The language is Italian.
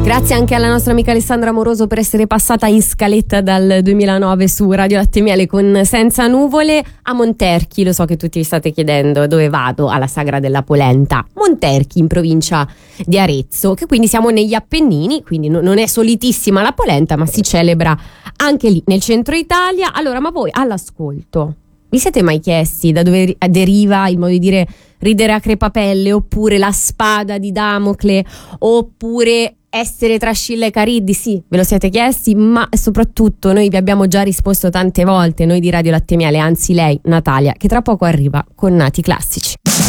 Grazie anche alla nostra amica Alessandra Moroso per essere passata in scaletta dal 2009 su Radio Latte e Miele con Senza Nuvole. A Monterchi, lo so che tutti vi state chiedendo dove vado, alla Sagra della Polenta. Monterchi, in provincia di Arezzo, che quindi siamo negli Appennini, quindi non è solitissima la polenta, ma si celebra anche lì nel centro Italia. Allora, ma voi all'ascolto vi siete mai chiesti da dove deriva il modo di dire ridere a crepapelle, oppure la spada di Damocle, oppure essere tra Scilla e Cariddi? Sì, ve lo siete chiesti, ma soprattutto noi vi abbiamo già risposto tante volte, noi di Radio Latte e Miele, anzi lei, Natalia, che tra poco arriva con Nati Classici.